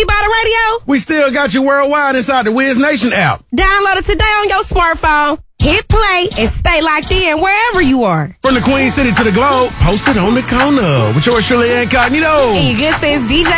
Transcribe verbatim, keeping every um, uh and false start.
by the radio? We still got you worldwide inside the Wiz Nation app. Download it today on your smartphone. Hit play and stay locked in wherever you are. From the Queen City to the globe, posted on the corner with yours truly Incognito. And your good sis D J